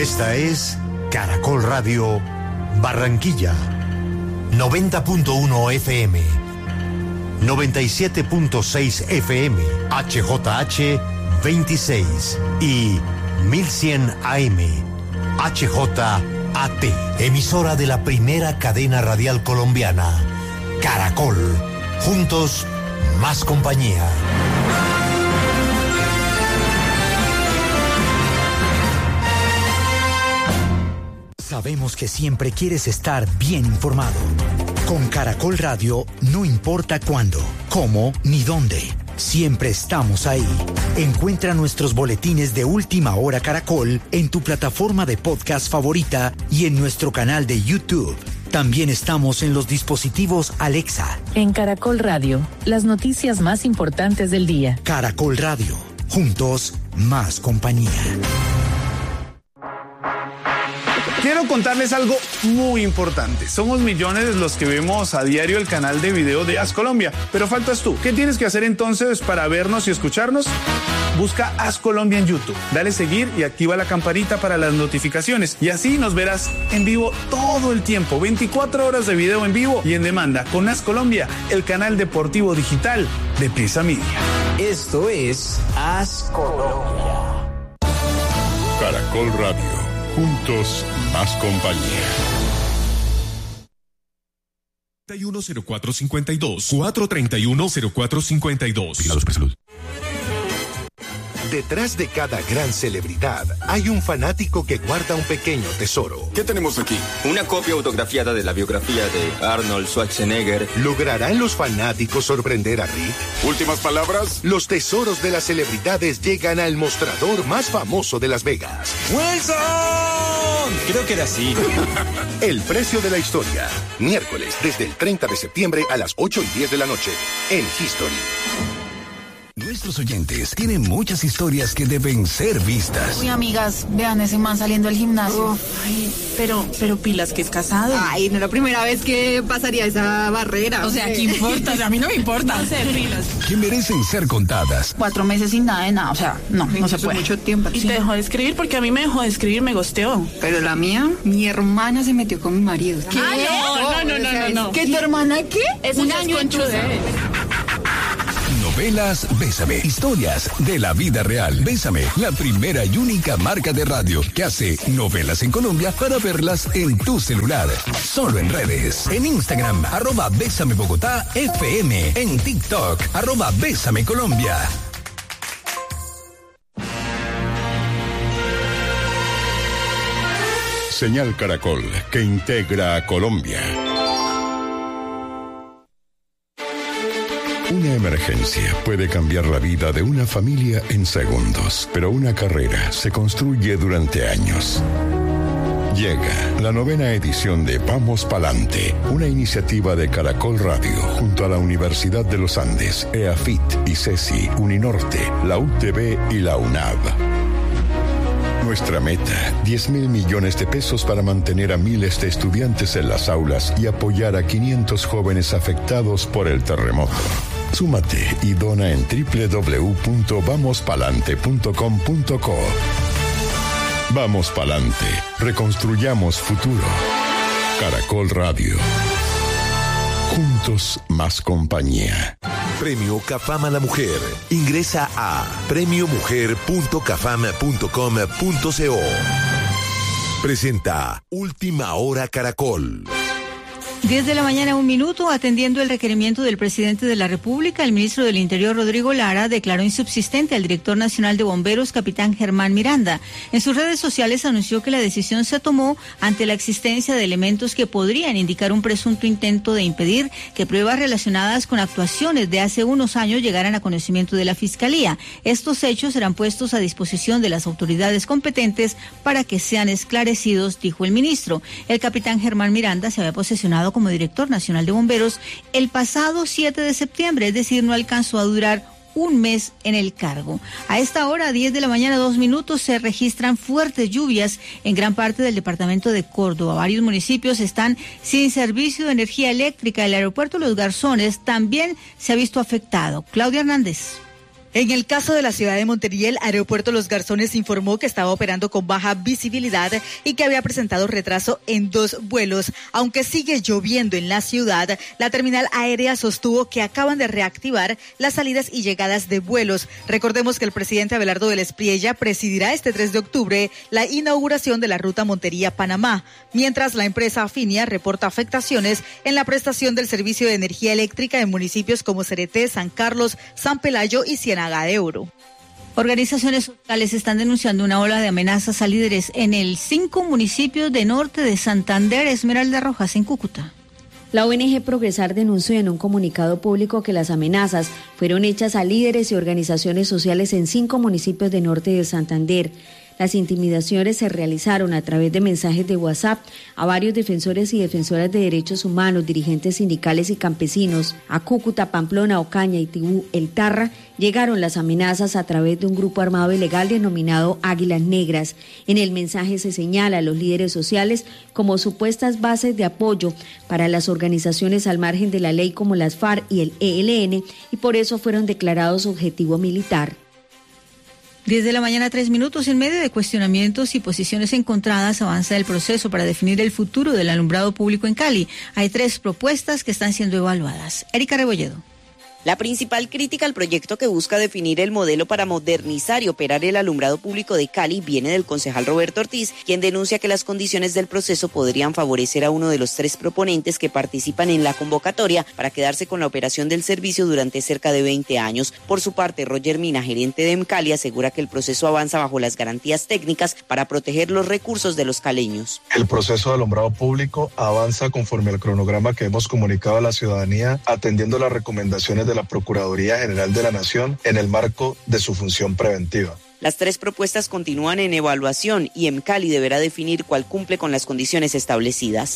Esta es Caracol Radio Barranquilla, 90.1 FM, 97.6 FM, HJH 26 y 1100 AM, HJAT, emisora de la primera cadena radial colombiana, Caracol, juntos más compañía. Sabemos que siempre quieres estar bien informado. Con Caracol Radio, no importa cuándo, cómo ni dónde. Siempre estamos ahí. Encuentra nuestros boletines de Última Hora Caracol en tu plataforma de podcast favorita y en nuestro canal de YouTube. También estamos en los dispositivos Alexa. En Caracol Radio, las noticias más importantes del día. Caracol Radio, juntos, más compañía. Quiero contarles algo muy importante. Somos millones los que vemos a diario el canal de video de As Colombia, pero faltas tú. ¿Qué tienes que hacer entonces para vernos y escucharnos? Busca As Colombia en YouTube, dale seguir y activa la campanita para las notificaciones y así nos verás en vivo todo el tiempo, 24 horas de video en vivo y en demanda con As Colombia, el canal deportivo digital de Prisa Media. Esto es As Colombia. Caracol Radio. Juntos, más compañía. 431-0452. 431-0452. Vigilados por salud. Detrás de cada gran celebridad hay un fanático que guarda un pequeño tesoro. ¿Qué tenemos aquí? Una copia autografiada de la biografía de Arnold Schwarzenegger. ¿Lograrán los fanáticos sorprender a Rick? ¿Últimas palabras? Los tesoros de las celebridades llegan al mostrador más famoso de Las Vegas. ¡Wilson! Creo que era así. El precio de la historia. Miércoles, desde el 30 de septiembre a las 8:10 de la noche. En History. Nuestros oyentes tienen muchas historias que deben ser vistas. Uy, amigas, vean ese man saliendo del gimnasio. Ay, pero pilas que es casado. Ay, no es la primera vez que pasaría esa barrera. O sea, ¿qué importa? O sea, a mí no me importa. No sé, pilas. Que merecen ser contadas. 4 meses sin nada de nada, o sea, no se puede. Mucho tiempo. Y te dejó de escribir porque a mí me dejó de escribir, me gosteó. Pero la mía, mi hermana se metió con mi marido. ¿Qué? No. ¿Qué, tu hermana qué? Es un año en Novelas Bésame. Historias de la vida real. Bésame, la primera y única marca de radio que hace novelas en Colombia para verlas en tu celular. Solo en redes. En Instagram, @Bésame Bogotá FM. En TikTok, @Bésame Colombia. Señal Caracol, que integra a Colombia. Una emergencia puede cambiar la vida de una familia en segundos, pero una carrera se construye durante años. Llega la 9ª edición de Vamos Palante, una iniciativa de Caracol Radio junto a la Universidad de los Andes, EAFIT, ICESI, Uninorte, la UTB y la UNAV. Nuestra meta, 10.000 millones de pesos para mantener a miles de estudiantes en las aulas y apoyar a 500 jóvenes afectados por el terremoto. Súmate y dona en www.vamospalante.com.co. Vamos Palante, reconstruyamos futuro. Caracol Radio. Juntos más compañía. Premio Cafam a la Mujer. Ingresa a premiomujer.cafam.com.co. Presenta Última Hora Caracol. 10 de la mañana, 1 minuto, atendiendo el requerimiento del presidente de la República, el ministro del Interior, Rodrigo Lara, declaró insubsistente al director nacional de bomberos, capitán Germán Miranda. En sus redes sociales anunció que la decisión se tomó ante la existencia de elementos que podrían indicar un presunto intento de impedir que pruebas relacionadas con actuaciones de hace unos años llegaran a conocimiento de la Fiscalía. Estos hechos serán puestos a disposición de las autoridades competentes para que sean esclarecidos, dijo el ministro. El capitán Germán Miranda se había posesionado como director nacional de bomberos el pasado 7 de septiembre, es decir, no alcanzó a durar un mes en el cargo. A esta hora, 10 de la mañana, 2 minutos, se registran fuertes lluvias en gran parte del departamento de Córdoba. Varios municipios están sin servicio de energía eléctrica. El aeropuerto Los Garzones también se ha visto afectado. Claudia Hernández. En el caso de la ciudad de Montería, el aeropuerto Los Garzones informó que estaba operando con baja visibilidad y que había presentado retraso en 2 vuelos. Aunque sigue lloviendo en la ciudad, la terminal aérea sostuvo que acaban de reactivar las salidas y llegadas de vuelos. Recordemos que el presidente Abelardo del Espriella presidirá este 3 de octubre la inauguración de la ruta Montería-Panamá, mientras la empresa Afinia reporta afectaciones en la prestación del servicio de energía eléctrica en municipios como Cereté, San Carlos, San Pelayo y Ciénaga de Oro. Organizaciones sociales están denunciando una ola de amenazas a líderes en el 5 municipios de norte de Santander, Esmeralda Rojas, en Cúcuta. La ONG Progresar denunció en un comunicado público que las amenazas fueron hechas a líderes y organizaciones sociales en 5 municipios de norte de Santander. Las intimidaciones se realizaron a través de mensajes de WhatsApp a varios defensores y defensoras de derechos humanos, dirigentes sindicales y campesinos. A Cúcuta, Pamplona, Ocaña, Itibú, El Tarra llegaron las amenazas a través de un grupo armado ilegal denominado Águilas Negras. En el mensaje se señala a los líderes sociales como supuestas bases de apoyo para las organizaciones al margen de la ley como las FARC y el ELN, y por eso fueron declarados objetivo militar. 10 de la mañana, 3 minutos. En medio de cuestionamientos y posiciones encontradas, avanza el proceso para definir el futuro del alumbrado público en Cali. Hay 3 propuestas que están siendo evaluadas. Erika Rebolledo. La principal crítica al proyecto que busca definir el modelo para modernizar y operar el alumbrado público de Cali viene del concejal Roberto Ortiz, quien denuncia que las condiciones del proceso podrían favorecer a uno de los 3 proponentes que participan en la convocatoria para quedarse con la operación del servicio durante cerca de 20 años. Por su parte, Roger Mina, gerente de EMCALI, asegura que el proceso avanza bajo las garantías técnicas para proteger los recursos de los caleños. El proceso de alumbrado público avanza conforme al cronograma que hemos comunicado a la ciudadanía, atendiendo las recomendaciones de la Procuraduría General de la Nación en el marco de su función preventiva. Las 3 propuestas continúan en evaluación y EMCALI deberá definir cuál cumple con las condiciones establecidas.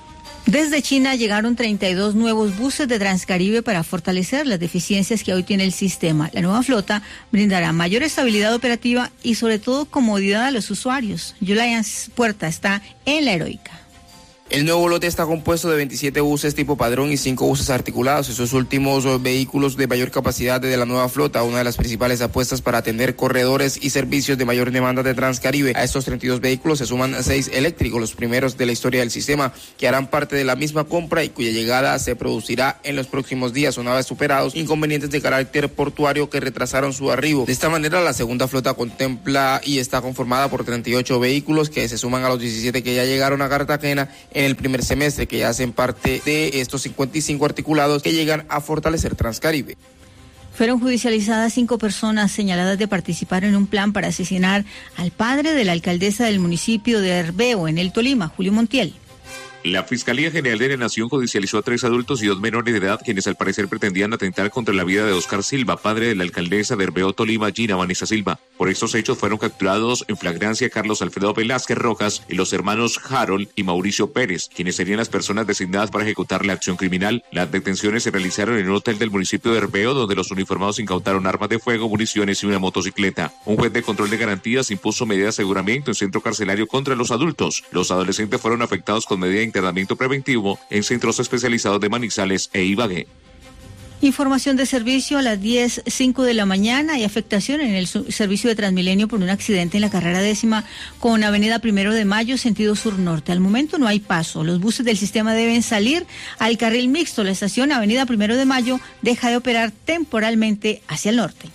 Desde China llegaron 32 nuevos buses de Transcaribe para fortalecer las deficiencias que hoy tiene el sistema. La nueva flota brindará mayor estabilidad operativa y sobre todo comodidad a los usuarios. Julián Puerta está en La Heroica. El nuevo lote está compuesto de 27 buses tipo padrón y 5 buses articulados. Esos últimos vehículos de mayor capacidad de la nueva flota, una de las principales apuestas para atender corredores y servicios de mayor demanda de Transcaribe. A estos 32 vehículos se suman 6 eléctricos, los primeros de la historia del sistema, que harán parte de la misma compra y cuya llegada se producirá en los próximos días, una vez superados inconvenientes de carácter portuario que retrasaron su arribo. De esta manera, la segunda flota contempla y está conformada por 38 vehículos que se suman a los 17 que ya llegaron a Cartagena en el primer semestre, que ya hacen parte de estos 55 articulados que llegan a fortalecer Transcaribe. Fueron judicializadas 5 personas señaladas de participar en un plan para asesinar al padre de la alcaldesa del municipio de Herbeo, en el Tolima, Julio Montiel. La Fiscalía General de la Nación judicializó a 3 adultos y 2 menores de edad, quienes al parecer pretendían atentar contra la vida de Oscar Silva, padre de la alcaldesa de Herbeo, Tolima, Gina Vanessa Silva. Por estos hechos fueron capturados en flagrancia Carlos Alfredo Velázquez Rojas y los hermanos Harold y Mauricio Pérez, quienes serían las personas designadas para ejecutar la acción criminal. Las detenciones se realizaron en un hotel del municipio de Herbeo, donde los uniformados incautaron armas de fuego, municiones y una motocicleta. Un juez de control de garantías impuso medida de aseguramiento en centro carcelario contra los adultos. Los adolescentes fueron afectados con medida de internamiento preventivo en centros especializados de Manizales e Ibagué. Información de servicio a las 10:05 de la mañana. Hay afectación en el servicio de Transmilenio por un accidente en la carrera 10ª con Avenida 1 de Mayo, sentido sur-norte. Al momento no hay paso. Los buses del sistema deben salir al carril mixto. La estación Avenida 1 de Mayo deja de operar temporalmente hacia el norte.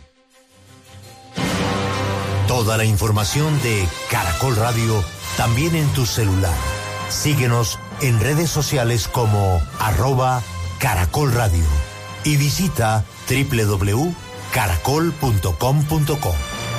Toda la información de Caracol Radio también en tu celular. Síguenos en redes sociales como @Caracol Radio y visita www.caracol.com.co.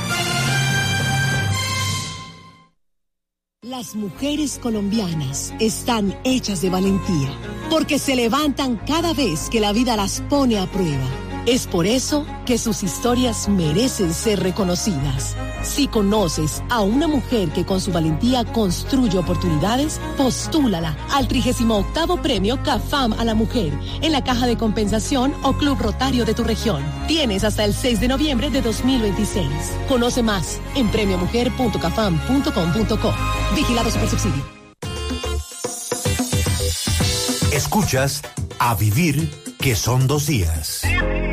Las mujeres colombianas están hechas de valentía, porque se levantan cada vez que la vida las pone a prueba. Es por eso que sus historias merecen ser reconocidas. Si conoces a una mujer que con su valentía construye oportunidades, postúlala al 38º Premio CAFAM a la Mujer en la Caja de Compensación o Club Rotario de tu región. Tienes hasta el 6 de noviembre de 2026. Conoce más en premiomujer.cafam.com.co. Vigilado Supersubsidio. Escuchas A Vivir, que son 2 días.